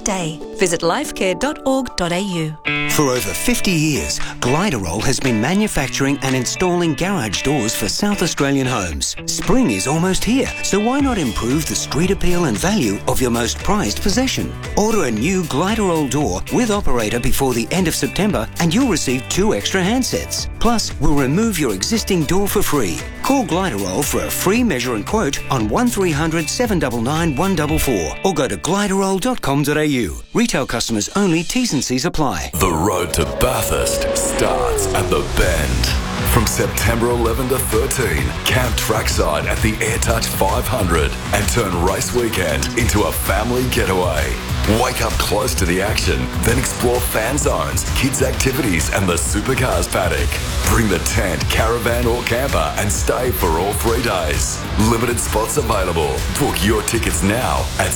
day. Visit lifecare.org.au. For over 50 years, Gliderol has been manufacturing and installing garage doors for South Australian homes. Spring is almost here, so why not improve the street appeal and value of your most prized possession? Order a new Gliderol door with operator before the end of September and you'll receive 2 extra handsets. Plus, we'll remove your existing door for free. Call Gliderol for a free measure and quote on 1300 799 144 or go to gliderol.com.au. Retail customers only, T's and C's apply. The road to Bathurst starts at the Bend. From September 11 to 13, camp trackside at the AirTouch 500 and turn race weekend into a family getaway. Wake up close to the action, then explore fan zones, kids' activities and the supercars paddock. Bring the tent, caravan or camper and stay for all 3 days. Limited spots available. Book your tickets now at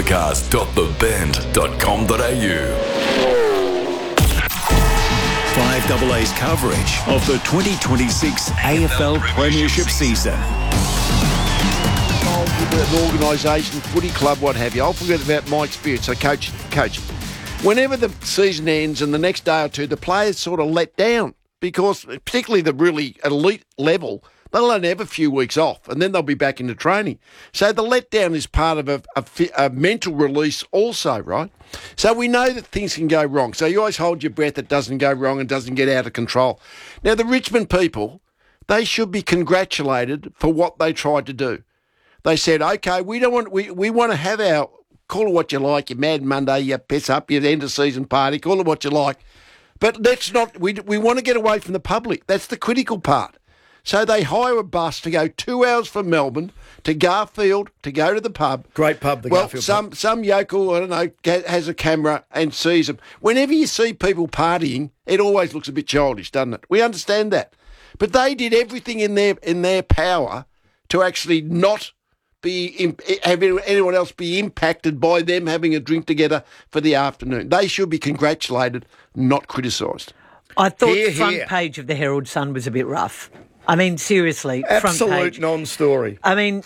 supercars.thebend.com.au. 5AA's coverage of the 2026 AFL Premiership season. An organisation, footy club, what have you. I'll forget about my experience. So, coach, whenever the season ends and the next day or two, the players sort of let down because, particularly the really elite level, they'll only have a few weeks off and then they'll be back into training. So the letdown is part of a mental release also, right? So we know that things can go wrong. So you always hold your breath it doesn't go wrong and doesn't get out of control. Now, the Richmond people, they should be congratulated for what they tried to do. They said, okay, we want to have our, call it what you like, your Mad Monday, your piss up, your end of season party, call it what you like. But let's not, we want to get away from the public. That's the critical part. So they hire a bus to go 2 hours from Melbourne to Garfield to go to the pub. Great pub, the Garfield pub. Some yokel, I don't know, has a camera and sees them. Whenever you see people partying, it always looks a bit childish, doesn't it? We understand that. But they did everything in their power to actually not have anyone else be impacted by them having a drink together for the afternoon. They should be congratulated, not criticised. I thought the front page of the Herald Sun was a bit rough. I mean, seriously, absolute non-story. I mean,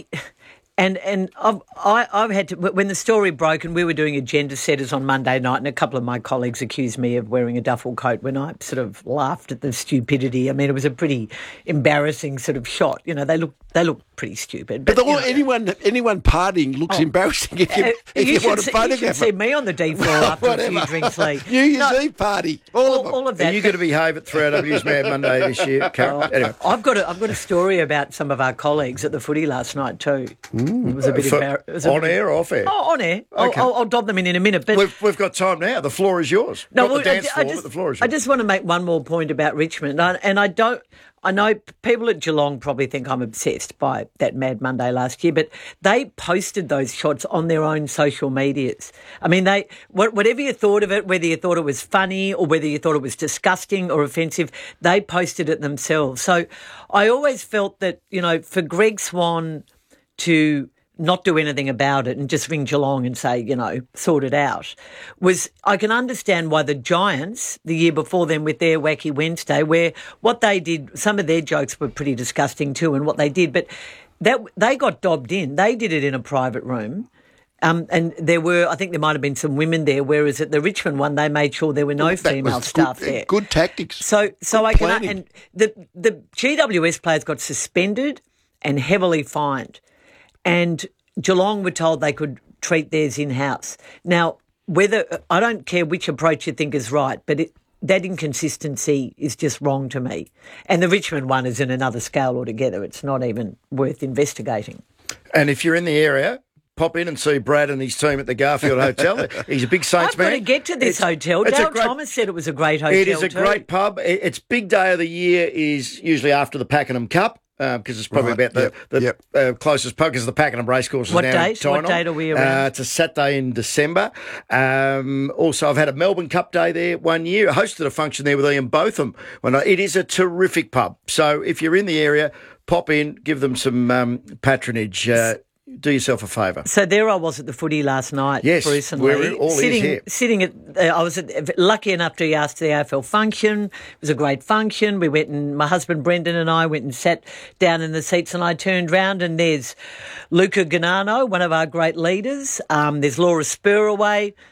And I've had to, when the story broke and we were doing agenda setters on Monday night and a couple of my colleagues accused me of wearing a duffel coat when I sort of laughed at the stupidity. I mean, it was a pretty embarrassing sort of shot. You know, they look pretty stupid. But anyone partying looks embarrassing if you want to photograph. You should see me on the D floor after a few drinks, Lee. New Year's Eve party, all of that. Are you going to behave at 3W's Mad Monday this year, Karen? Anyway. I've got a story about some of our colleagues at the footy last night too. It was a bit embarrassing. On air or off air? Oh, on air. Okay. I'll dob them in a minute. But we've got time now. The floor is yours. No, not the dance floor, but the floor is yours. I just want to make one more point about Richmond. I know people at Geelong probably think I'm obsessed by that Mad Monday last year, but they posted those shots on their own social medias. I mean, whatever you thought of it, whether you thought it was funny or whether you thought it was disgusting or offensive, they posted it themselves. So I always felt that, you know, for Greg Swan to not do anything about it and just ring Geelong and say, you know, sort it out, I can understand why the Giants, the year before them with their Wacky Wednesday, where what they did, some of their jokes were pretty disgusting too and what they did, but they got dobbed in. They did it in a private room. And I think there might have been some women there, whereas at the Richmond one, they made sure there were no female staff there. Good tactics. So I can, and the GWS players got suspended and heavily fined. And Geelong were told they could treat theirs in-house. Now, I don't care which approach you think is right, but that inconsistency is just wrong to me. And the Richmond one is in another scale altogether. It's not even worth investigating. And if you're in the area, pop in and see Brad and his team at the Garfield Hotel. He's a big Saints man. I've got to get to this hotel. Dale Thomas said it was a great hotel. It is a great pub. Its big day of the year is usually after the Pakenham Cup. Because it's probably about the closest pub, because the Pakenham Racecourse is now in Tyne. What date are we around? It's a Saturday in December. Also, I've had a Melbourne Cup day there one year. I hosted a function there with Ian Botham. It is a terrific pub. So if you're in the area, pop in, give them some patronage. Do yourself a favour. So there I was at the footy last night, yes, Bruce and we're Lee. all sitting at, I was lucky enough to be asked to the AFL function. It was a great function. We went and my husband Brendan and I went and sat down in the seats and I turned round and there's Luca Ganano, one of our great leaders. There's Laura Spuraway.